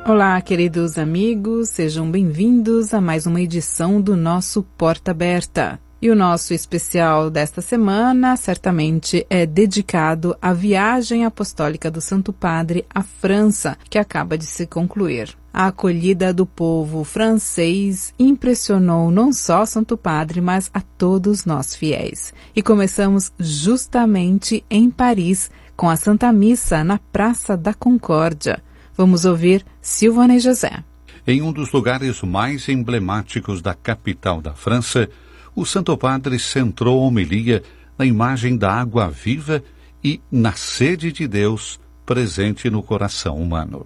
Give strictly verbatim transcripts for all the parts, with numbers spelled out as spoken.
Olá, queridos amigos, sejam bem-vindos a mais uma edição do nosso Porta Aberta. E o nosso especial desta semana certamente é dedicado à viagem apostólica do Santo Padre à França, que acaba de se concluir. A acolhida do povo francês impressionou não só Santo Padre, mas a todos nós fiéis. E começamos justamente em Paris, com a Santa Missa na Praça da Concórdia. Vamos ouvir Silvana e José. Em um dos lugares mais emblemáticos da capital da França, o Santo Padre centrou a homilia na imagem da água viva e na sede de Deus presente no coração humano.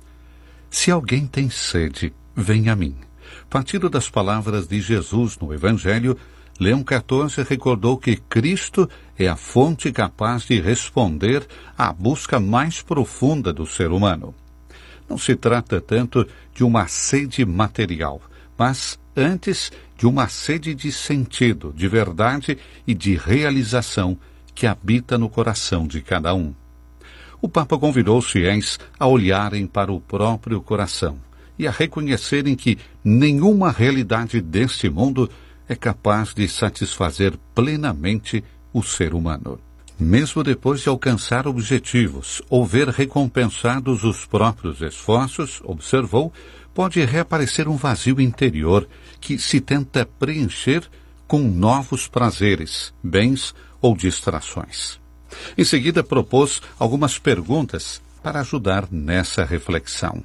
Se alguém tem sede, venha a mim. Partindo das palavras de Jesus no Evangelho, Leão quatorze recordou que Cristo é a fonte capaz de responder à busca mais profunda do ser humano. Não se trata tanto de uma sede material, mas antes de uma sede de sentido, de verdade e de realização que habita no coração de cada um. O Papa convidou os fiéis a olharem para o próprio coração e a reconhecerem que nenhuma realidade deste mundo é capaz de satisfazer plenamente o ser humano. Mesmo depois de alcançar objetivos ou ver recompensados os próprios esforços, observou, pode reaparecer um vazio interior que se tenta preencher com novos prazeres, bens ou distrações. Em seguida, propôs algumas perguntas para ajudar nessa reflexão.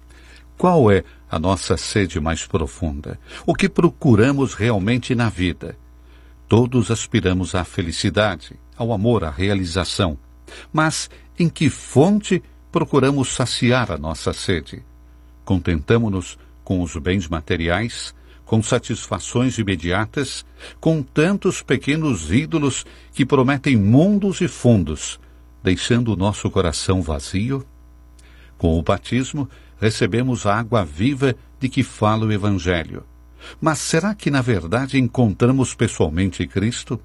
Qual é a nossa sede mais profunda? O que procuramos realmente na vida? Todos aspiramos à felicidade, ao amor, à realização. Mas em que fonte procuramos saciar a nossa sede? Contentamo-nos com os bens materiais, com satisfações imediatas, com tantos pequenos ídolos que prometem mundos e fundos, deixando o nosso coração vazio? Com o batismo, recebemos a água viva de que fala o Evangelho. Mas será que, na verdade, encontramos pessoalmente Cristo?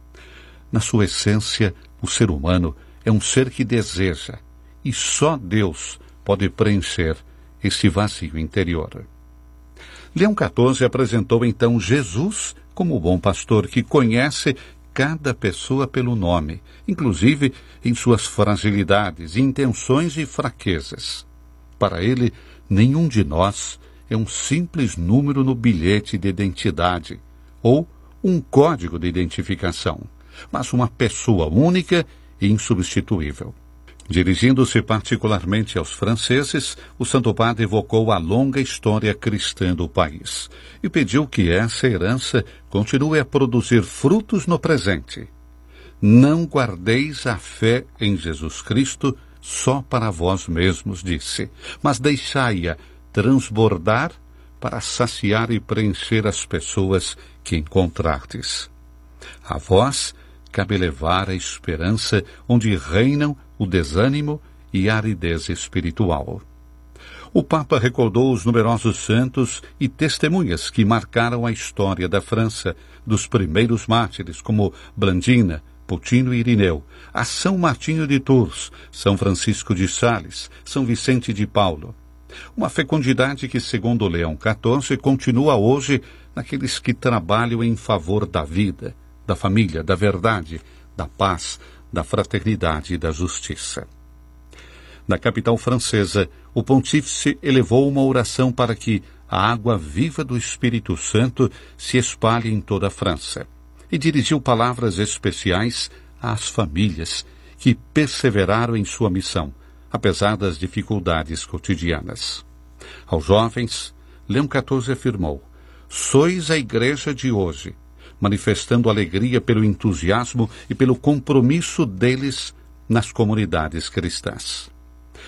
Na sua essência, o ser humano é um ser que deseja, e só Deus pode preencher esse vazio interior. Leão quatorze apresentou então Jesus como o bom pastor que conhece cada pessoa pelo nome, inclusive em suas fragilidades, intenções e fraquezas. Para ele, nenhum de nós é um simples número no bilhete de identidade ou um código de identificação, mas uma pessoa única e insubstituível. Dirigindo-se particularmente aos franceses, o Santo Padre evocou a longa história cristã do país e pediu que essa herança continue a produzir frutos no presente. Não guardeis a fé em Jesus Cristo só para vós mesmos, disse, mas deixai-a transbordar para saciar e preencher as pessoas que encontrardes. A vós cabe levar a esperança onde reinam o desânimo e a aridez espiritual. O Papa recordou os numerosos santos e testemunhas que marcaram a história da França, dos primeiros mártires como Blandina, Potino e Irineu, a São Martinho de Tours, São Francisco de Sales, São Vicente de Paulo. Uma fecundidade que, segundo Leão quatorze, continua hoje naqueles que trabalham em favor da vida, da família, da verdade, da paz, da fraternidade e da justiça. Na capital francesa, o pontífice elevou uma oração para que a água viva do Espírito Santo se espalhe em toda a França e dirigiu palavras especiais às famílias que perseveraram em sua missão, apesar das dificuldades cotidianas. Aos jovens, Leão quatorze afirmou: sois a igreja de hoje, manifestando alegria pelo entusiasmo e pelo compromisso deles nas comunidades cristãs.